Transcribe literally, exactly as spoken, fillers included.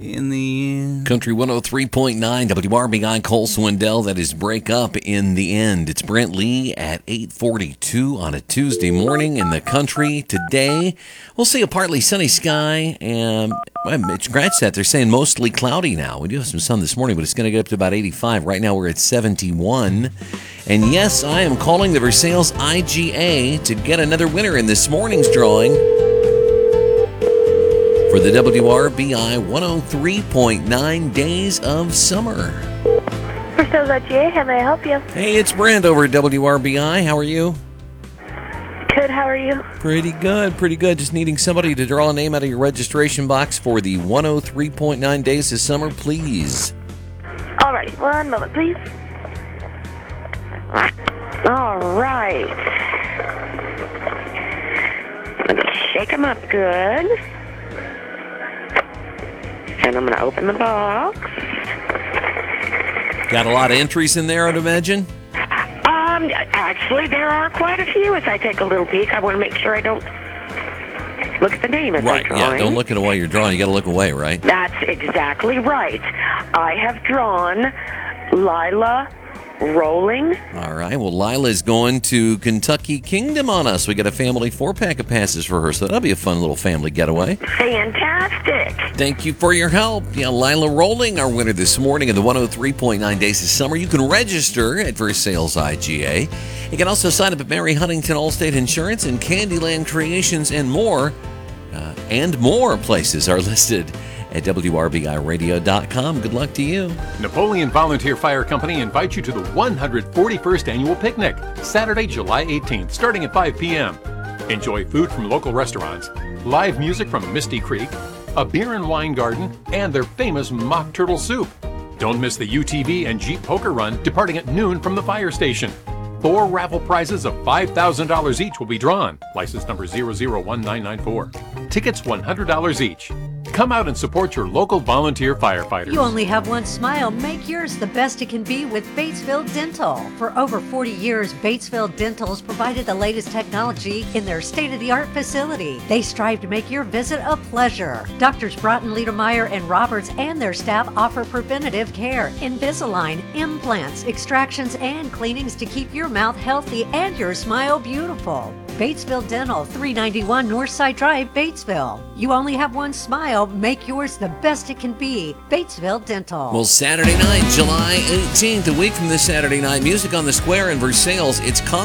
in the end. Country one oh three point nine, W R B I, Cole Swindell. That is Break Up in the End. It's Brent Lee at eight forty-two on a Tuesday morning in the country. Today, we'll see a partly sunny sky. And well, it's scratch that. They're saying mostly cloudy now. We do have some sun this morning, but it's going to get up to about eighty-five. Right now, we're at seventy-one. And yes, I am calling the Versailles I G A to get another winner in this morning's drawing for the W R B I one oh three point nine Days of Summer. Versailles I G A, how may I help you? Hey, it's Brent over at W R B I. How are you? Good, how are you? Pretty good, pretty good. Just needing somebody to draw a name out of your registration box for the one oh three point nine Days of Summer, please. All right, one moment, please. All right. Let me shake them up good. And I'm going to open the box. Got a lot of entries in there, I'd imagine? Um, actually, there are quite a few. As I take a little peek, I want to make sure I don't look at the name as Right, I'm drawing. yeah, don't look at it while you're drawing. You got to look away, right? That's exactly right. I have drawn Lila Rolling. All right, well, Lila's going to Kentucky Kingdom on us. We got a family four-pack of passes for her, so that'll be a fun little family getaway. Fantastic. Thank you for your help. Yeah, Lila Rolling, our winner this morning of the one oh three point nine Days of Summer. You can register at Versailles I G A. You can also sign up at Mary Huntington Allstate Insurance and Candyland Creations and more. Uh, and more places are listed at W R B I radio dot com. Good luck to you. Napoleon Volunteer Fire Company invites you to the one hundred forty-first Annual Picnic, Saturday, July eighteenth, starting at five p.m. Enjoy food from local restaurants, live music from Misty Creek, a beer and wine garden, and their famous mock turtle soup. Don't miss the U T V and Jeep Poker Run departing at noon from the fire station. Four raffle prizes of five thousand dollars each will be drawn. License number zero zero one nine nine four. Tickets one hundred dollars each. Come out and support your local volunteer firefighters. You only have one smile. Make yours the best it can be with Batesville Dental. For over forty years, Batesville Dental has provided the latest technology in their state-of-the-art facility. They strive to make your visit a pleasure. Doctors Broughton, Liedermeyer, and Roberts and their staff offer preventative care, Invisalign, implants, extractions, and cleanings to keep your mouth healthy and your smile beautiful. Batesville Dental, three ninety-one Northside Drive, Batesville. You only have one smile. Make yours the best it can be. Batesville Dental. Well, Saturday night, July eighteenth, a week from this Saturday night, Music on the Square in Versailles. It's